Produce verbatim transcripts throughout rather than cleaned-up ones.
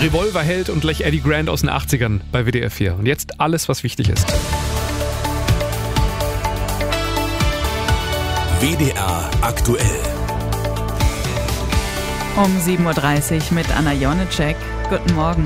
Revolverheld und Lech Eddie Grant aus den achtzigern bei W D R vier. Und jetzt alles, was wichtig ist. W D R aktuell. Um sieben Uhr dreißig mit Anna Jonitschek. Guten Morgen.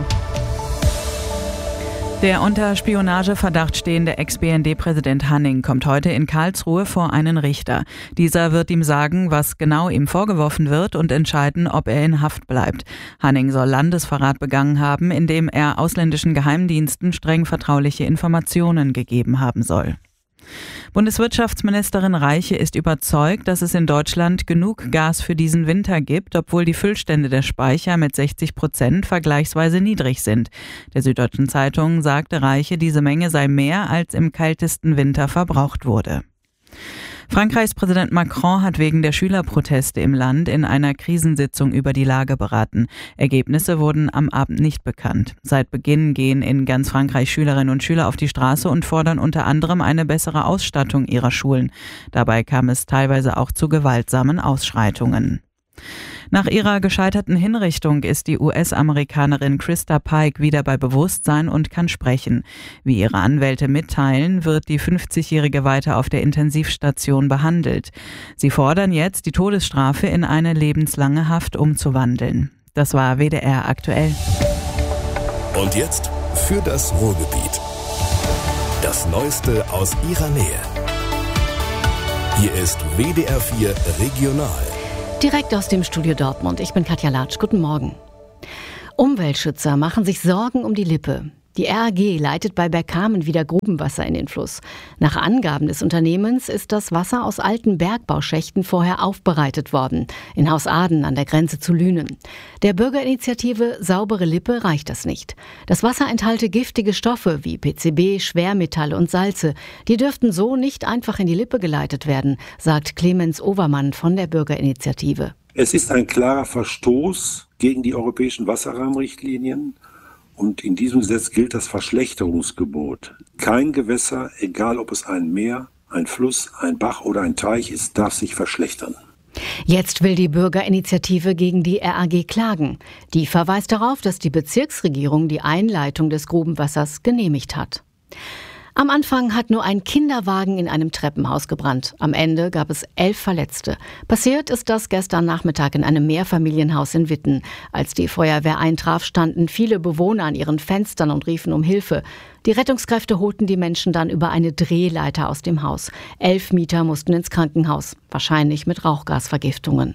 Der unter Spionageverdacht stehende Ex-B N D-Präsident Hanning kommt heute in Karlsruhe vor einen Richter. Dieser wird ihm sagen, was genau ihm vorgeworfen wird und entscheiden, ob er in Haft bleibt. Hanning soll Landesverrat begangen haben, indem er ausländischen Geheimdiensten streng vertrauliche Informationen gegeben haben soll. Bundeswirtschaftsministerin Reiche ist überzeugt, dass es in Deutschland genug Gas für diesen Winter gibt, obwohl die Füllstände der Speicher mit sechzig Prozent vergleichsweise niedrig sind. Der Süddeutschen Zeitung sagte Reiche, diese Menge sei mehr, als im kältesten Winter verbraucht wurde. Frankreichs Präsident Macron hat wegen der Schülerproteste im Land in einer Krisensitzung über die Lage beraten. Ergebnisse wurden am Abend nicht bekannt. Seit Beginn gehen in ganz Frankreich Schülerinnen und Schüler auf die Straße und fordern unter anderem eine bessere Ausstattung ihrer Schulen. Dabei kam es teilweise auch zu gewaltsamen Ausschreitungen. Nach ihrer gescheiterten Hinrichtung ist die U S-Amerikanerin Krista Pike wieder bei Bewusstsein und kann sprechen. Wie ihre Anwälte mitteilen, wird die fünfzigjährige weiter auf der Intensivstation behandelt. Sie fordern jetzt, die Todesstrafe in eine lebenslange Haft umzuwandeln. Das war W D R aktuell. Und jetzt für das Ruhrgebiet. Das Neueste aus ihrer Nähe. Hier ist W D R vier Regional. Direkt aus dem Studio Dortmund. Ich bin Katja Latsch. Guten Morgen. Umweltschützer machen sich Sorgen um die Lippe. Die R A G leitet bei Bergkamen wieder Grubenwasser in den Fluss. Nach Angaben des Unternehmens ist das Wasser aus alten Bergbauschächten vorher aufbereitet worden. In Haus Aden an der Grenze zu Lünen. Der Bürgerinitiative Saubere Lippe reicht das nicht. Das Wasser enthalte giftige Stoffe wie P C B, Schwermetalle und Salze. Die dürften so nicht einfach in die Lippe geleitet werden, sagt Clemens Overmann von der Bürgerinitiative. Es ist ein klarer Verstoß gegen die europäischen Wasserrahmenrichtlinien. Und in diesem Gesetz gilt das Verschlechterungsgebot. Kein Gewässer, egal ob es ein Meer, ein Fluss, ein Bach oder ein Teich ist, darf sich verschlechtern. Jetzt will die Bürgerinitiative gegen die R A G klagen. Die verweist darauf, dass die Bezirksregierung die Einleitung des Grubenwassers genehmigt hat. Am Anfang hat nur ein Kinderwagen in einem Treppenhaus gebrannt. Am Ende gab es elf Verletzte. Passiert ist das gestern Nachmittag in einem Mehrfamilienhaus in Witten. Als die Feuerwehr eintraf, standen viele Bewohner an ihren Fenstern und riefen um Hilfe. Die Rettungskräfte holten die Menschen dann über eine Drehleiter aus dem Haus. Elf Mieter mussten ins Krankenhaus, wahrscheinlich mit Rauchgasvergiftungen.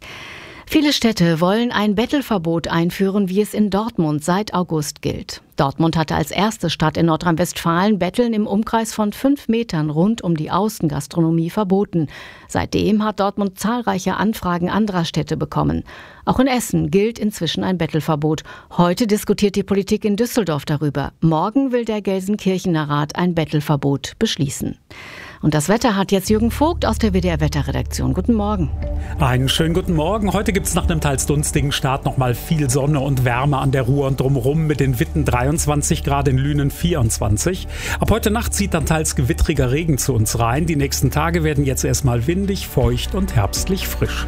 Viele Städte wollen ein Bettelverbot einführen, wie es in Dortmund seit August gilt. Dortmund hatte als erste Stadt in Nordrhein-Westfalen Betteln im Umkreis von fünf Metern rund um die Außengastronomie verboten. Seitdem hat Dortmund zahlreiche Anfragen anderer Städte bekommen. Auch in Essen gilt inzwischen ein Bettelverbot. Heute diskutiert die Politik in Düsseldorf darüber. Morgen will der Gelsenkirchener Rat ein Bettelverbot beschließen. Und das Wetter hat jetzt Jürgen Vogt aus der W D R-Wetterredaktion. Guten Morgen. Einen schönen guten Morgen. Heute gibt es nach einem teils dunstigen Start nochmal viel Sonne und Wärme an der Ruhr und drumherum mit den Witten dreiundzwanzig Grad, in Lünen vierundzwanzig. Ab heute Nacht zieht dann teils gewittriger Regen zu uns rein. Die nächsten Tage werden jetzt erstmal windig, feucht und herbstlich frisch.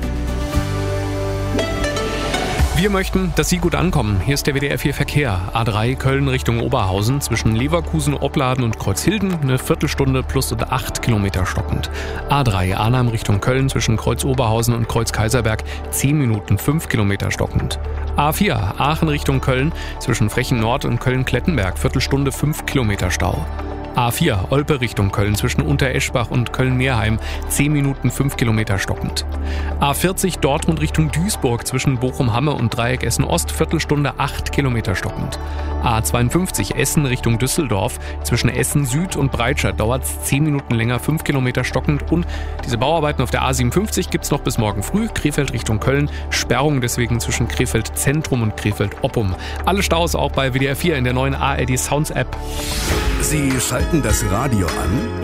Wir möchten, dass Sie gut ankommen. Hier ist der W D R vier Verkehr. A drei Köln Richtung Oberhausen zwischen Leverkusen, Opladen und Kreuzhilden eine Viertelstunde plus acht Kilometer stockend. A drei Arnhem Richtung Köln zwischen Kreuz Oberhausen und Kreuz Kaiserberg zehn Minuten fünf Kilometer stockend. A vier Aachen Richtung Köln zwischen Frechen Nord und Köln-Klettenberg Viertelstunde fünf Kilometer Stau. A vier Olpe Richtung Köln zwischen Untereschbach und Köln-Nehrheim zehn Minuten fünf Kilometer stockend. A vierzig Dortmund Richtung Duisburg zwischen Bochum-Hamme und Dreieck Essen-Ost Viertelstunde acht Kilometer stockend. A zweiundfünfzig Essen Richtung Düsseldorf zwischen Essen Süd und Breitscheid dauert es zehn Minuten länger, fünf Kilometer stockend. Und diese Bauarbeiten auf der A siebenundfünfzig gibt es noch bis morgen früh. Krefeld Richtung Köln, Sperrung deswegen zwischen Krefeld Zentrum und Krefeld Oppum. Alle Staus auch bei W D R vier in der neuen A R D Sounds App. Sie schalten das Radio an